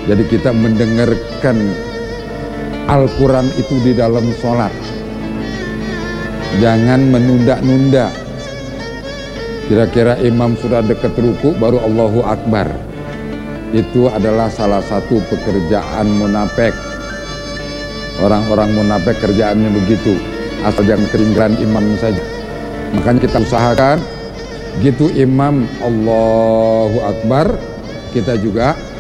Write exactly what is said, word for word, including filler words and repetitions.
Jadi kita mendengarkan Al-Quran itu di dalam sholat. Jangan menunda-nunda. Kira-kira imam sudah dekat ruku baru Allahu Akbar. Itu adalah salah satu pekerjaan munafik. Orang-orang munafik kerjaannya begitu, asal jangan ketinggalan imam saja. Makanya kita usahakan gitu imam Allahu Akbar, kita juga